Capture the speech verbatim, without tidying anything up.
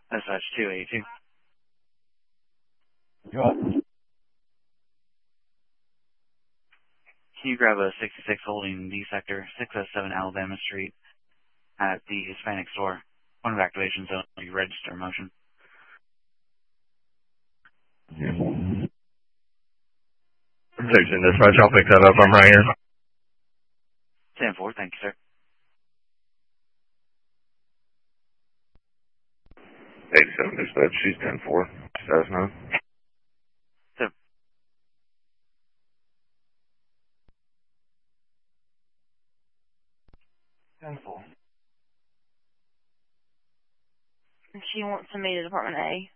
Dispatch two eighty-two. What? Can you grab a sixty-six holding D sector, six oh seven Alabama Street at the Hispanic store? Point of activation zone, you register motion. Yeah. Section dispatch, I'll pick that up. I'm right here. ten four, thank you, sir. eighty-seven dispatch, she's ten four. Status now. So, ten four. She wants to meet at Department A.